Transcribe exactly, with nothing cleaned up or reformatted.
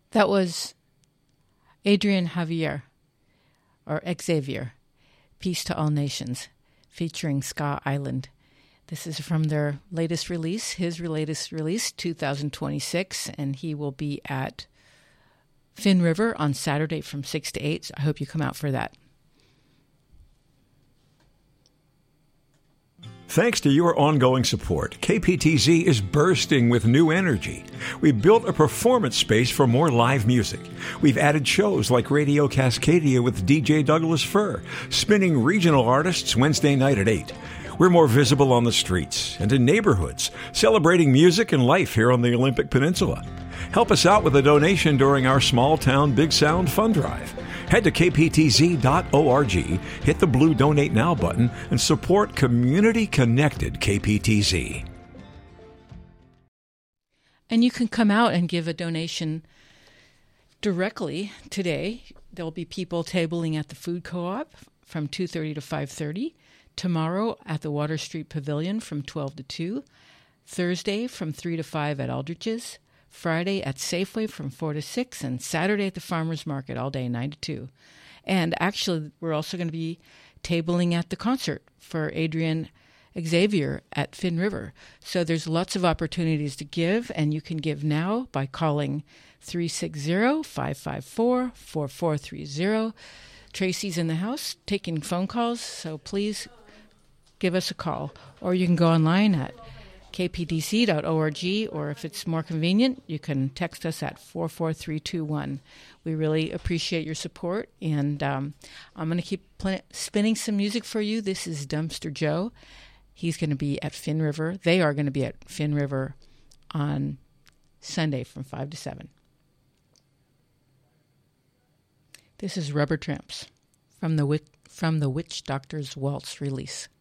That was Adrian Javier, or Xavier, Peace to All Nations, featuring Ska Island. This is from their latest release, his latest release, two thousand twenty-six, and he will be at Finn River on Saturday from six to eight. So I hope you come out for that. Thanks to your ongoing support, K P T Z is bursting with new energy. We built a performance space for more live music. We've added shows like Radio Cascadia with D J Douglas Fur, spinning regional artists Wednesday night at eight. We're more visible on the streets and in neighborhoods, celebrating music and life here on the Olympic Peninsula. Help us out with a donation during our Small Town Big Sound Fund Drive. Head to k p t z dot org, hit the blue Donate Now button, and support community-connected K P T Z. And you can come out and give a donation directly today. There'll be people tabling at the food co-op from two thirty to five thirty. Tomorrow at the Water Street Pavilion from twelve to two. Thursday from three to five at Aldrich's. Friday at Safeway from four to six, and Saturday at the Farmers Market all day, nine to two. And actually, we're also going to be tabling at the concert for Adrian Xavier at Finn River. So there's lots of opportunities to give, and you can give now by calling three six zero, five five four, four four three zero. Tracy's in the house taking phone calls, so please give us a call. Or you can go online at k p d c dot org, or if it's more convenient, you can text us at four four three two one. We really appreciate your support, and um, I'm going to keep pl- spinning some music for you. This is Dumpster Joe. He's going to be at Finn River. They are going to be at Finn River on Sunday from five to seven. This is Rubber Tramps from the Witch, from the Witch Doctor's Waltz release.